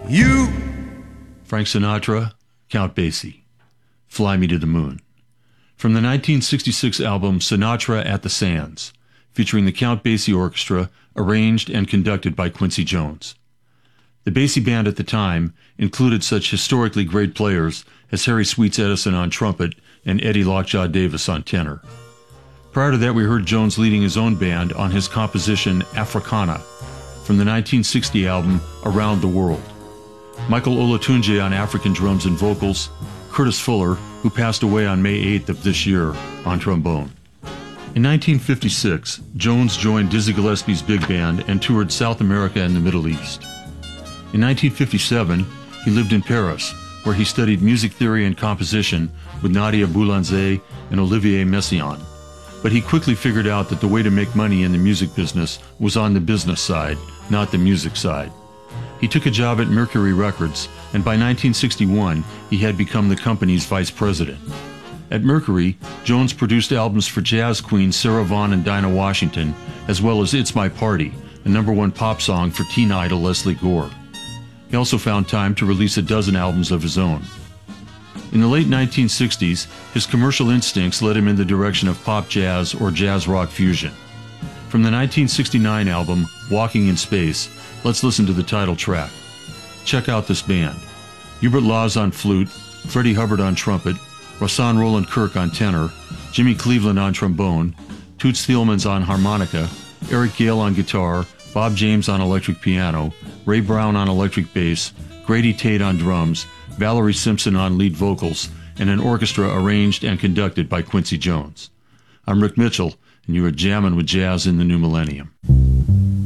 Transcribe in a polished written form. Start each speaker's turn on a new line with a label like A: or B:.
A: You.
B: Frank Sinatra, Count Basie, Fly Me to the Moon. From the 1966 album Sinatra at the Sands, featuring the Count Basie Orchestra, arranged and conducted by Quincy Jones. The Basie Band at the time included such historically great players as Harry Sweets Edison on trumpet and Eddie Lockjaw Davis on tenor. Prior to that, we heard Jones leading his own band on his composition Africana from the 1960 album Around the World. Michael Olatunji on African drums and vocals, Curtis Fuller, who passed away on May 8th of this year, on trombone. In 1956, Jones joined Dizzy Gillespie's big band and toured South America and the Middle East. In 1957, he lived in Paris, where he studied music theory and composition with Nadia Boulanger and Olivier Messiaen. But he quickly figured out that the way to make money in the music business was on the business side, not the music side. He took a job at Mercury Records, and by 1961, he had become the company's vice president. At Mercury, Jones produced albums for jazz queens Sarah Vaughan and Dinah Washington, as well as It's My Party, the #1 pop song for teen idol Leslie Gore. He also found time to release a dozen albums of his own. In the late 1960s, his commercial instincts led him in the direction of pop jazz or jazz rock fusion. From the 1969 album Walking in Space, let's listen to the title track. Check out this band. Hubert Laws on flute, Freddie Hubbard on trumpet, Rahsaan Roland Kirk on tenor, Jimmy Cleveland on trombone, Toots Thielmans on harmonica, Eric Gale on guitar, Bob James on electric piano, Ray Brown on electric bass, Grady Tate on drums, Valerie Simpson on lead vocals, and an orchestra arranged and conducted by Quincy Jones. I'm Rick Mitchell, and you are jamming with jazz in the new millennium.